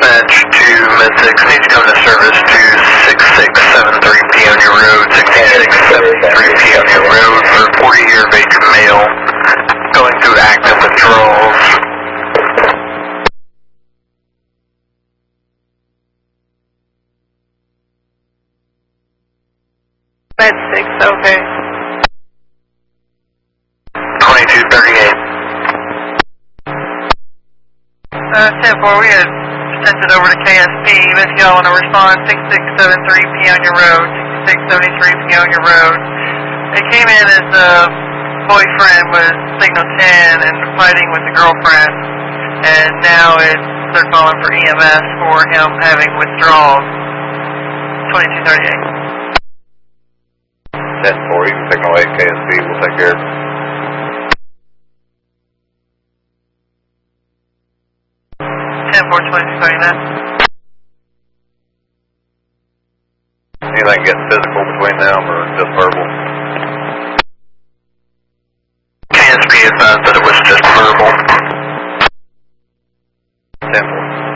dispatch to Med 6, needs to come to service to 6673 Peonia Road, 6673 Peonia Road for 40-year of age male, going through active withdrawals. Med 6, okay. 2238. 10-4, we had sent it over to KSP. Miss, y'all want to respond? 6673 Peonia Road, 6673 Peonia Road. It came in as the boyfriend was signal 10 and fighting with the girlfriend, and now they're calling for EMS for him having withdrawals. 2238. 10-4, you can take away KSP, we'll take care of it. 10-4, 2239. Anything getting physical between them or just verbal? KSP advised that it was just verbal. 10-4.